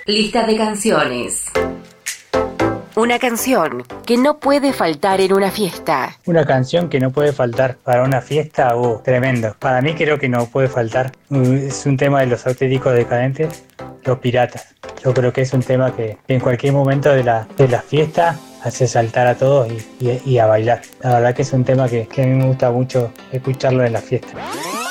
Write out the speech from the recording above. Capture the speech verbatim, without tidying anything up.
Lista de canciones. Una canción que no puede faltar en una fiesta. Una canción que no puede faltar para una fiesta, uh, tremendo. Para mí creo que no puede faltar. Uh, es un tema de los auténticos decadentes, Los Piratas. Yo creo que es un tema que en cualquier momento de la, de la fiesta hace saltar a todos y, y, y a bailar. La verdad que es un tema que, que a mí me gusta mucho escucharlo en la fiesta.